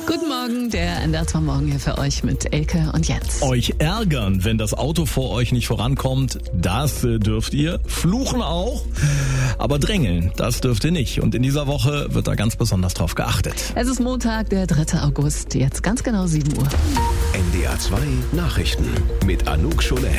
Guten Morgen, der NDR 2 Morgen hier für euch mit Elke und Jens. Euch ärgern, wenn das Auto vor euch nicht vorankommt, das dürft ihr. Fluchen auch, aber drängeln, das dürft ihr nicht. Und in dieser Woche wird da ganz besonders drauf geachtet. Es ist Montag, der 3. August, jetzt ganz genau 7 Uhr. NDR 2 Nachrichten mit Anouk Scholen.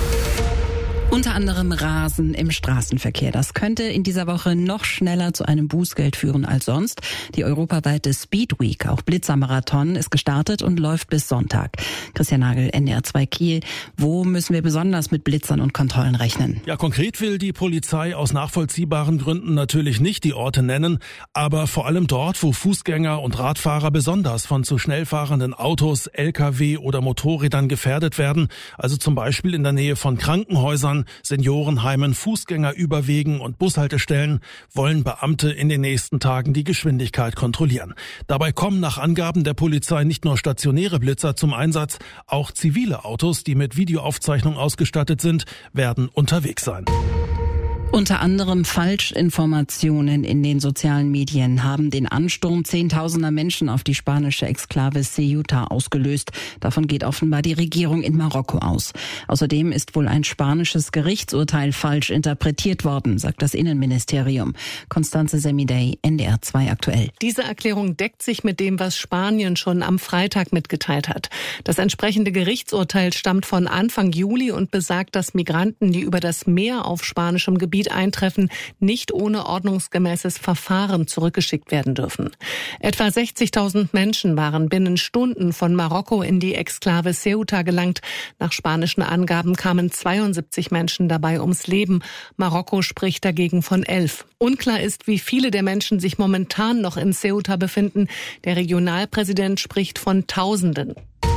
Unter anderem Rasen im Straßenverkehr. Das könnte in dieser Woche noch schneller zu einem Bußgeld führen als sonst. Die europaweite Speed Week, auch Blitzermarathon, ist gestartet und läuft bis Sonntag. Christian Nagel, NDR 2 Kiel. Wo müssen wir besonders mit Blitzern und Kontrollen rechnen? Ja, konkret will die Polizei aus nachvollziehbaren Gründen natürlich nicht die Orte nennen, aber vor allem dort, wo Fußgänger und Radfahrer besonders von zu schnell fahrenden Autos, Lkw oder Motorrädern gefährdet werden, also zum Beispiel in der Nähe von Krankenhäusern, Seniorenheimen, Fußgängerüberwegen und Bushaltestellen, wollen Beamte in den nächsten Tagen die Geschwindigkeit kontrollieren. Dabei kommen nach Angaben der Polizei nicht nur stationäre Blitzer zum Einsatz, auch zivile Autos, die mit Videoaufzeichnung ausgestattet sind, werden unterwegs sein. Unter anderem Falschinformationen in den sozialen Medien haben den Ansturm zehntausender Menschen auf die spanische Exklave Ceuta ausgelöst. Davon geht offenbar die Regierung in Marokko aus. Außerdem ist wohl ein spanisches Gerichtsurteil falsch interpretiert worden, sagt das Innenministerium. Constanze Semidey, NDR 2 aktuell. Diese Erklärung deckt sich mit dem, was Spanien schon am Freitag mitgeteilt hat. Das entsprechende Gerichtsurteil stammt von Anfang Juli und besagt, dass Migranten, die über das Meer auf spanischem Gebiet eintreffen, nicht ohne ordnungsgemäßes Verfahren zurückgeschickt werden dürfen. Etwa 60.000 Menschen waren binnen Stunden von Marokko in die Exklave Ceuta gelangt. Nach spanischen Angaben kamen 72 Menschen dabei ums Leben. Marokko spricht dagegen von 11. Unklar ist, wie viele der Menschen sich momentan noch in Ceuta befinden. Der Regionalpräsident spricht von Tausenden.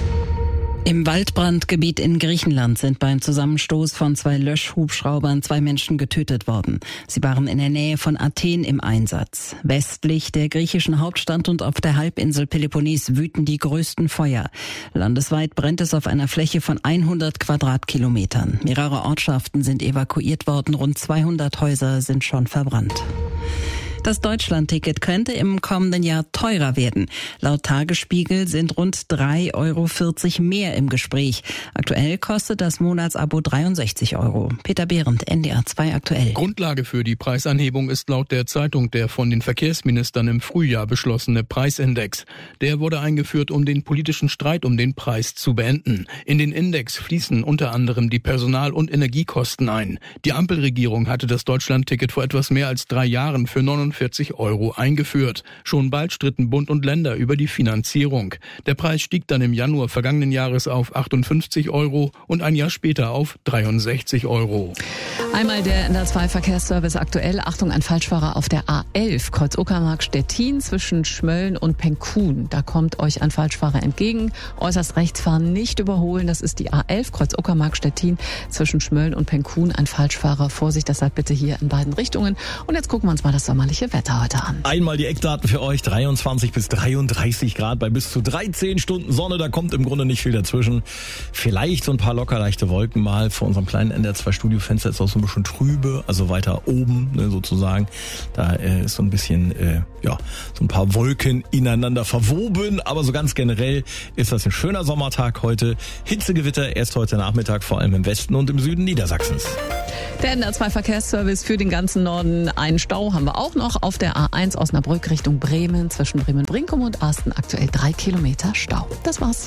Im Waldbrandgebiet in Griechenland sind beim Zusammenstoß von 2 Löschhubschraubern 2 Menschen getötet worden. Sie waren in der Nähe von Athen im Einsatz. Westlich der griechischen Hauptstadt und auf der Halbinsel Peloponnes wüten die größten Feuer. Landesweit brennt es auf einer Fläche von 100 Quadratkilometern. Mehrere Ortschaften sind evakuiert worden, rund 200 Häuser sind schon verbrannt. Das Deutschlandticket könnte im kommenden Jahr teurer werden. Laut Tagesspiegel sind rund 3,40 € mehr im Gespräch. Aktuell kostet das Monatsabo 63 €. Peter Behrendt, NDR 2 aktuell. Grundlage für die Preisanhebung ist laut der Zeitung der von den Verkehrsministern im Frühjahr beschlossene Preisindex. Der wurde eingeführt, um den politischen Streit um den Preis zu beenden. In den Index fließen unter anderem die Personal- und Energiekosten ein. Die Ampelregierung hatte das Deutschlandticket vor etwas mehr als 3 Jahren für 49 € eingeführt. Schon bald stritten Bund und Länder über die Finanzierung. Der Preis stieg dann im Januar vergangenen Jahres auf 58 € und ein Jahr später auf 63 €. Einmal der NDR 2 Verkehrsservice aktuell. Achtung, ein Falschfahrer auf der A11, Kreuz Uckermark-Stettin zwischen Schmölln und Penkhuhn. Da kommt euch ein Falschfahrer entgegen. Äußerst rechts fahren, nicht überholen. Das ist die A11, Kreuz Uckermark-Stettin zwischen Schmölln und Penkhuhn. Ein Falschfahrer. Vorsicht, das seid bitte hier in beiden Richtungen. Und jetzt gucken wir uns mal das sommerliche Wetter heute an. Einmal die Eckdaten für euch, 23 bis 33 Grad bei bis zu 13 Stunden Sonne, da kommt im Grunde nicht viel dazwischen. Vielleicht so ein paar locker leichte Wolken mal. Vor unserem kleinen NDR 2 Studiofenster ist auch so ein bisschen trübe, also weiter oben sozusagen. Da ist so ein bisschen, so ein paar Wolken ineinander verwoben, aber so ganz generell ist das ein schöner Sommertag heute. Hitzegewitter erst heute Nachmittag, vor allem im Westen und im Süden Niedersachsens. Der NDR 2 Verkehrsservice für den ganzen Norden. Einen Stau haben wir auch noch auf der A1 Osnabrück Richtung Bremen. Zwischen Bremen-Brinkum und Asten aktuell 3 Kilometer Stau. Das war's.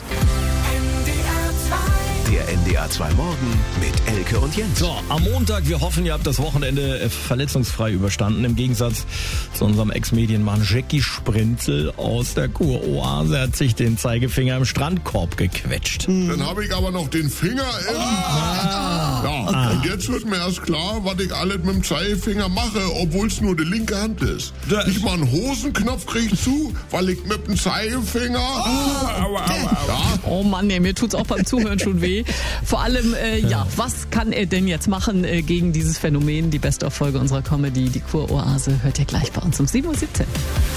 Der NDR 2 Morgen mit Elke und Jens. So, am Montag, wir hoffen, ihr habt das Wochenende verletzungsfrei überstanden. Im Gegensatz zu unserem Ex-Medienmann Jackie Sprenzel aus der Kuroase hat sich den Zeigefinger im Strandkorb gequetscht. Dann habe ich aber noch den Finger im... Und jetzt wird mir erst klar, was ich alles mit dem Zeigefinger mache, obwohl es nur die linke Hand ist. Nicht mal einen Hosenknopf krieg ich zu, weil ich mit dem Zeigefinger... Oh Mann, mir tut's auch beim Zuhören schon weh. Vor allem, was kann er denn jetzt machen gegen dieses Phänomen? Die Best-of-Folge unserer Comedy, die Kuroase, hört ihr gleich bei uns um 7:17 Uhr.